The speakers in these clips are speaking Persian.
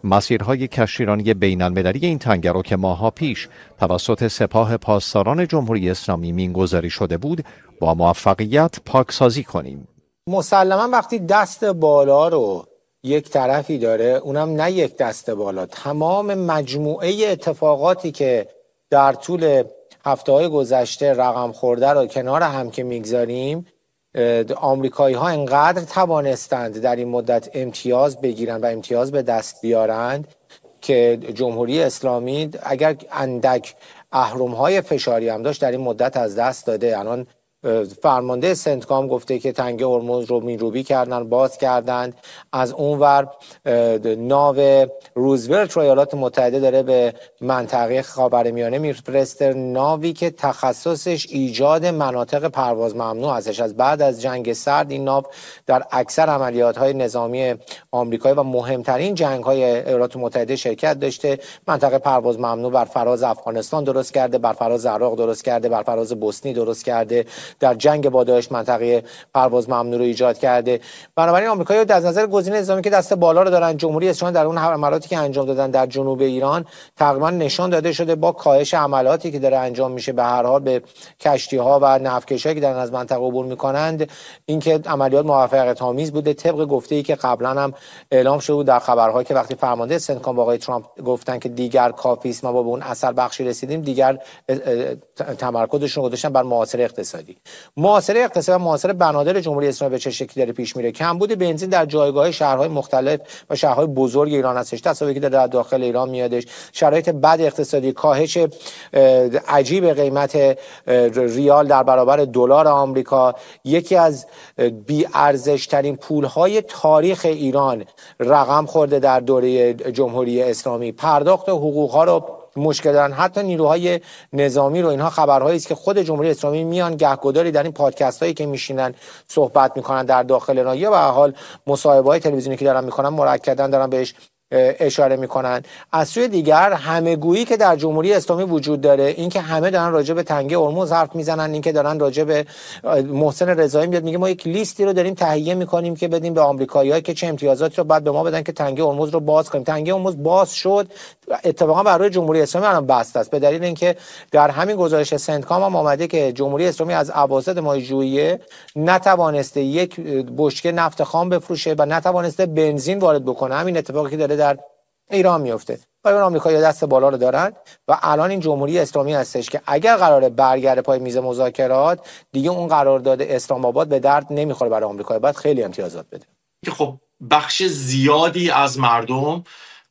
مسیرهای کشتیرانی بین‌المللی این تنگه رو که ماه‌ها پیش توسط سپاه پاسداران جمهوری اسلامی مینگذاری شده بود با موفقیت پاکسازی کنیم. مسلما وقتی دست بالا رو یک طرفی داره، اونم نه یک دست بالا، تمام مجموعه اتفاقاتی که در طول هفته‌های گذشته رقم خورده رو کنار هم که میگذاریم، آمریکایی ها انقدر توانستند در این مدت امتیاز بگیرن و امتیاز به دست بیارند که جمهوری اسلامی اگر اندک اهرم‌های فشاری هم داشت در این مدت از دست داده. الان فرمانده سنتکام گفته که تنگه هرمز رو میروبی کردن، باز کردند. از اونور ناو روزولت ایالات متحده داره به منطقه خاورمیانه میفرسته، ناوی که تخصصش ایجاد مناطق پرواز ممنوع هستش. از بعد از جنگ سرد این ناو در اکثر عملیات‌های نظامی آمریکایی و مهمترین جنگ‌های ایالات متحده شرکت داشته. منطقه پرواز ممنوع بر فراز افغانستان درست کرده، بر فراز عراق درست کرده، بر فراز بوسنی درست کرده، در جنگ با داعش منطقه پرواز ممنوع رو ایجاد کرده. بنابراین آمریکایی‌ها از نظر گزینه نظامی که دست بالا رو دارن، جمهوری اسلامی در اون حملاتی که انجام دادن در جنوب ایران تقریبا نشان داده شده با کاهش عملاتی که داره انجام میشه به هر حال به کشتی‌ها و نفتکشایی که دارن از منطقه عبور میکنند، اینکه عملیات موفقیت آمیز بوده. طبق گفته‌ای که قبلا هم اعلام شده بود در خبرها که وقتی فرمانده سنتکام با آقای ترامپ گفتن که دیگر کافی است، ما به اون اثر بخشی رسیدیم، دیگر تمرکزشون گذاشتن بر محاصره اقتصادی. محاصره اقتصادی و محاصره بنادر جمهوری اسلامی به چه شکلی داره پیش میره؟ کمبود بنزین در جایگاه شهرهای مختلف و شهرهای بزرگ ایران هستش، تصاویری که در داخل ایران میادش، شرایط بد اقتصادی، کاهش عجیب قیمت ریال در برابر دلار آمریکا، یکی از بی ارزش ترین پولهای تاریخ ایران رقم خورده در دوره جمهوری اسلامی، پرداخت حقوق ها رو مشکل دارن، حتی نیروهای نظامی رو. اینها خبرهایی است که خود جمهوری اسلامی میان گهگداری در این پادکست هایی که میشینن صحبت میکنن در داخل ایران یا به هر حال مصاحبه های تلویزیونی که دارن میکنن مرکزاً دارن بهش اشاره میکنن. از سوی دیگر همه‌گویی که در جمهوری اسلامی وجود داره، این که همه دارن راجع به تنگه هرمز حرف میزنن، این که دارن راجع به محسن رضایی میاد میگه ما یک لیستی رو داریم تهیه میکنیم که بدیم به آمریکایی‌ها که چه امتیازاتی رو بعد به ما بدن که تنگه هرمز رو باز کنیم. تنگه هرمز باز شد، اتفاقا برای جمهوری اسلامی الان بسته است، به دلیل اینکه در همین گزارش سنتکام هم آمده که جمهوری اسلامی از اواسط ماه ژوئیه نتوانسته یک بشکه نفت خام بفروشه و نتوانسته بنزین وارد بکنه. همین اتفاقی که داره در ایران میفته. و اون آمریکایی‌ها دست بالا رو دارن و الان این جمهوری اسلامی هستش که اگر قراره برگرده پای میز مذاکرات، دیگه اون قرارداد اسلام آباد به درد نمیخوره برای آمریکا، باید خیلی امتیازات بده. که خب بخش زیادی از مردم،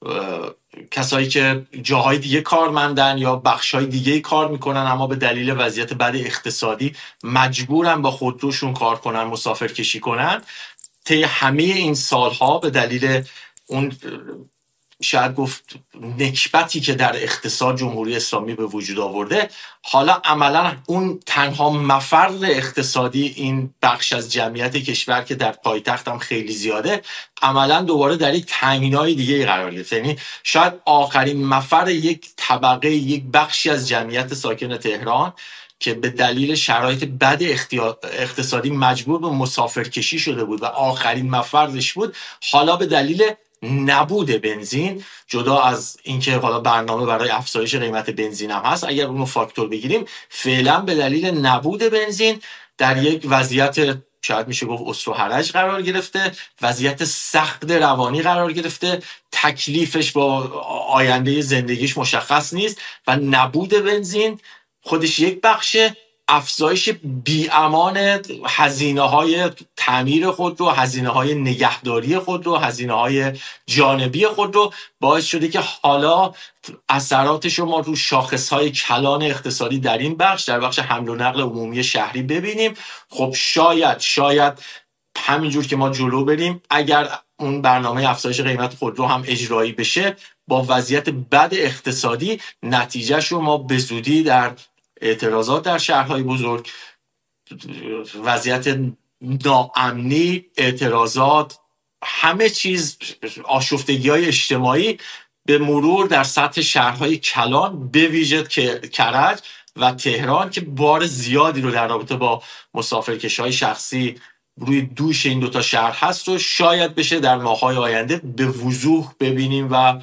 کسایی که جاهای دیگه کارمندن یا بخشای دیگه کار میکنن اما به دلیل وضعیت بد اقتصادی مجبورن با خودروشون کار کنن، مسافرکشی کنن، طی همه این سالها به دلیل اون شاید گفت نکبتی که در اقتصاد جمهوری اسلامی به وجود آورده، حالا عملا اون تنها مفر اقتصادی این بخش از جمعیت کشور که در پایتخت هم خیلی زیاده، عملا دوباره در یک تنگنای دیگه قرار گرفته. یعنی شاید آخرین مفر یک طبقه، یک بخشی از جمعیت ساکن تهران که به دلیل شرایط بد اقتصادی مجبور به مسافرکشی شده بود و آخرین مفرش بود، حالا به دلیل نبود بنزین، جدا از اینکه حالا برنامه برای افزایش قیمت بنزین هم هست، اگر اونو فاکتور بگیریم، فعلا به دلیل نبود بنزین در یک وضعیت شاید میشه گفت اسر و حرج قرار گرفته، وضعیت سخت روانی قرار گرفته، تکلیفش با آینده زندگیش مشخص نیست و نبود بنزین خودش یک بخشه، افزایش بی‌امان هزینه‌های تعمیر خودرو، هزینه‌های نگهداری خودرو، هزینه‌های جانبی خودرو باعث شده که حالا اثراتش رو ما رو شاخص‌های کلان اقتصادی در این بخش، در بخش حمل و نقل عمومی شهری ببینیم. خب شاید همینجور که ما جلو بریم، اگر اون برنامه افزایش قیمت خودرو هم اجرایی بشه، با وضعیت بد اقتصادی نتیجهش رو ما به زودی در اعتراضات در شهرهای بزرگ، وضعیت ناامنی، اعتراضات، همه چیز، آشفتگی‌های اجتماعی به مرور در سطح شهرهای کلان، به ویژه کرج و تهران که بار زیادی رو در رابطه با مسافرکشی‌های شخصی روی دوش این دوتا شهر هست رو شاید بشه در ماه‌های آینده به وضوح ببینیم و